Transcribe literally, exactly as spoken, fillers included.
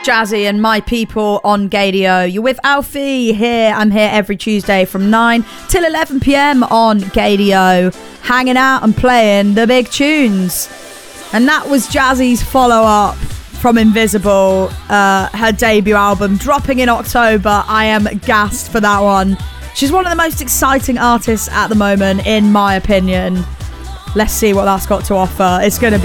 Jazzy and my people on Gadio. You're with Alfie here. I'm here every Tuesday from nine till eleven p.m. on Gadio, hanging out and playing the big tunes. And that was Jazzy's follow-up from Invisible, uh, her debut album, dropping in October. I am gassed for that one. She's one of the most exciting artists at the moment, in my opinion. Let's see what that's got to offer. It's going to be